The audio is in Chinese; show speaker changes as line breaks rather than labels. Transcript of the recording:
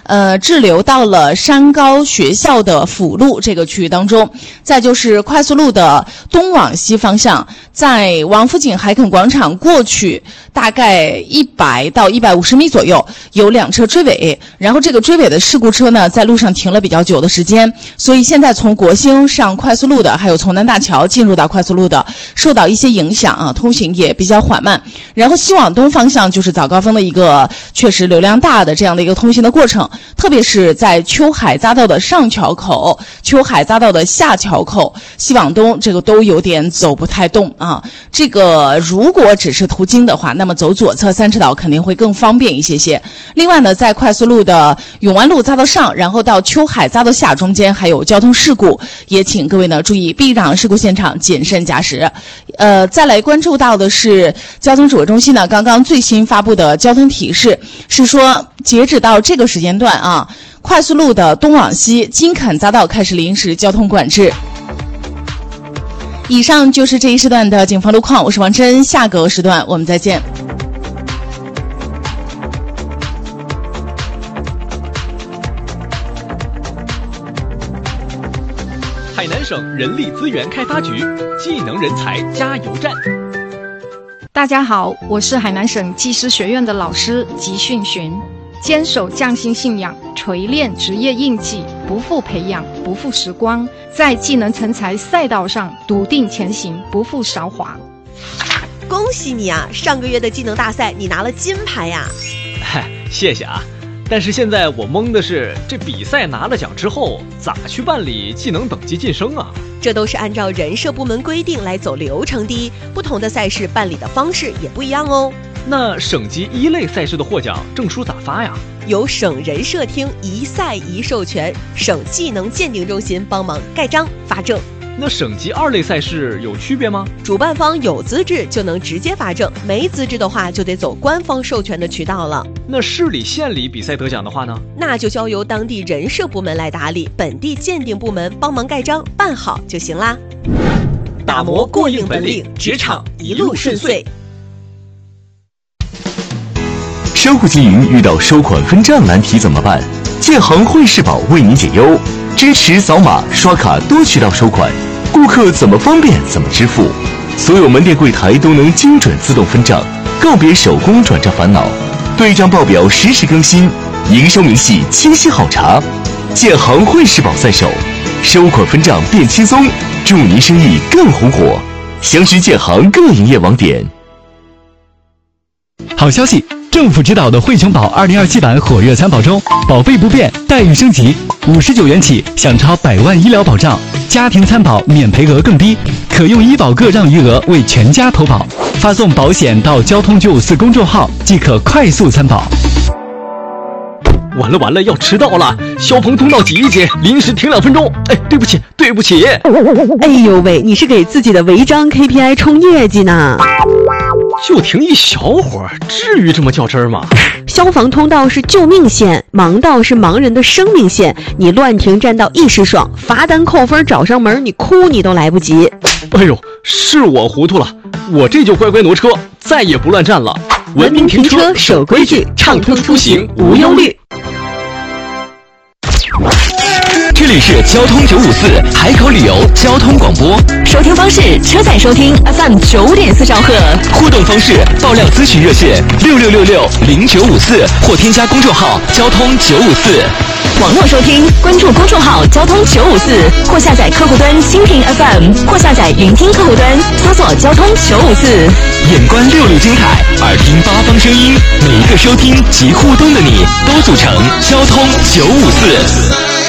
滞留到了山高学校的辅路这个区域当中。再就是快速路的东往西方向，在王府井海肯广场过去大概100到150米左右，有2车追尾，然后这个追尾的事故车呢，在路上停了比较久的时间，所以现在从国兴上快速路的，还有从南大桥进入到快速路的，受到一些影响啊，通行也比较缓慢。然后西往东方向就是早高峰的一个确实流量大的这样的一个通行的过程，特别是在秋海匝道的上桥口、秋海匝道的下桥口，西往东这个都有点走不太动啊。这个如果只是途经的话，那么走左侧三车道肯定会更方便一些些。另外呢，在快速路的永湾路匝道上，然后到秋海匝道下中间还有交通事故，也请各位呢注意避让事故现场，谨慎驾驶。再来关注到的是交通指挥中心呢刚刚最新发布的交通提示，是说截止到这个时间段啊，快速路的东往西金坎匝道开始临时交通管制。以上就是这一时段的警方路况，我是王真，下个时段我们再见。
海南省人力资源开发局技能人才加油站。
大家好，我是海南省技师学院的老师吉训群，坚守匠心信仰，锤炼职业印记，不负培养，不负时光，在技能成才赛道上笃定前行，不负韶华。
恭喜你啊，上个月的技能大赛你拿了金牌呀。
嗨，谢谢啊。但是现在我懵的是，这比赛拿了奖之后咋去办理技能等级晋升啊？
这都是按照人社部门规定来走流程的，不同的赛事办理的方式也不一样哦。
那省级1类赛事的获奖证书咋发呀？
由省人社厅一赛一授权，省技能鉴定中心帮忙盖章发证。
那省级2类赛事有区别吗？
主办方有资质就能直接发证，没资质的话就得走官方授权的渠道了。
那市里县里比赛得奖的话呢？
那就交由当地人社部门来打理，本地鉴定部门帮忙盖章办好就行啦。打磨过硬本领，职场一路顺遂。
商户经营遇到收款分账难题怎么办？建行汇世宝为您解忧，支持扫码、刷卡多渠道收款，顾客怎么方便怎么支付，所有门店柜台都能精准自动分账，告别手工转账烦恼，对账报表实时更新，营收明细清晰好查。建行汇世宝在手，收款分账变轻松，祝您生意更红火。详询建行各营业网点。
好消息！政府指导的汇琼宝2027版火热参保中，保费不变，待遇升级，59元起享超100万医疗保障，家庭参保免赔额更低，可用医保个让余额为全家投保，发送保险到交通954公众号即可快速参保。
完了，要迟到了！消防通道挤一挤，临时停2分钟。哎，对不起。
哎呦喂，你是给自己的违章 KPI 冲业绩呢？
就停一小会儿，至于这么较真儿吗？
消防通道是救命线，盲道是盲人的生命线，你乱停占道一时爽，罚单扣分找上门，你哭你都来不及。
哎呦，是我糊涂了，我这就乖乖挪车，再也不乱站了。
文明停车守规矩，畅通出行无忧虑。
这里是交通954海口旅游交通广播，
收听方式：车载收听 FM 9.4兆赫，
互动方式：爆料咨询热线66660954或添加公众号交通954。
网络收听，关注公众号交通954，或下载客户端蜻蜓 FM， 或下载云听客户端，搜索交通954。
眼观6路精彩，耳听8方声音，每一个收听及互动的你，都组成交通954。